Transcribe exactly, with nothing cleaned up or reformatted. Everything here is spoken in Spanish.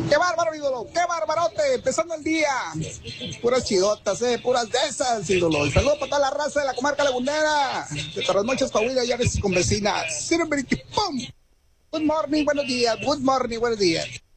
Qué bárbaro, ídolo, qué barbarote, empezando el día. Puras chidotas, eh, puras de esas, ídolo. Y saludos para toda la raza de la comarca lagunera, de Torremochas, Coahuila y a veces con vecinas. ¡Pum! Good morning, buenos días, good morning, buenos días.